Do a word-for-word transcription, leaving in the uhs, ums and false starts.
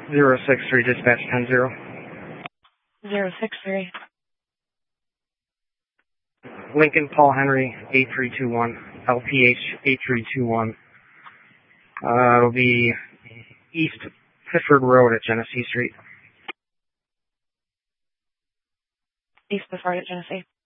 zero six three, dispatch ten zero. zero six three. Lincoln Paul Henry, eight three two one. L P H, eight three two one. Uh, it'll be East Pittsford Road at Genesee Street. East Pittsford at Genesee.